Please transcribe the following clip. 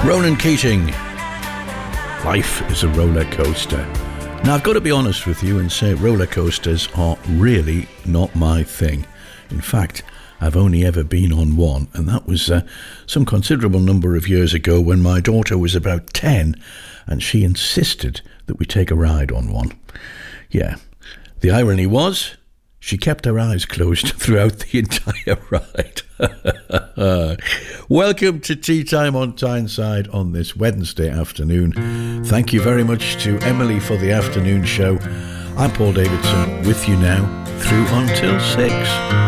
Ronan Keating, life is a roller coaster. Now, I've got to be honest with you and say roller coasters are really not my thing. In fact, I've only ever been on one, and that was some considerable number of years ago when my daughter was about 10 and she insisted that we take a ride on one. Yeah, the irony was she kept her eyes closed throughout the entire ride. Welcome to Tea Time on Tyneside on this Wednesday afternoon. Thank you very much to Emily for the afternoon show. I'm Paul Davidson with you now through until 6.